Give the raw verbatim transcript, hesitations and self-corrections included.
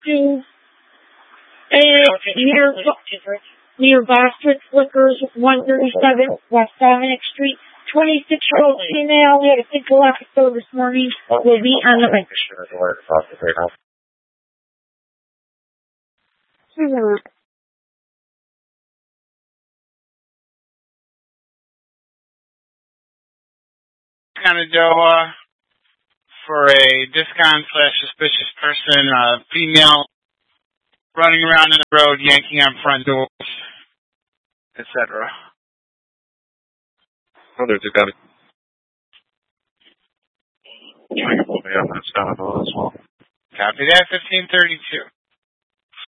thirty-two. And near, near Boston Flickers, one thirty-seven West Dominic Street. twenty-six-year-old female had a physical episode this morning. Will be on the link. Canandaigua for a discount slash suspicious person, uh, female running around in the road, yanking on front doors, et cetera. Oh, there's a gun. Trying to pull me up. That's not as well. Copy that, fifteen thirty-two.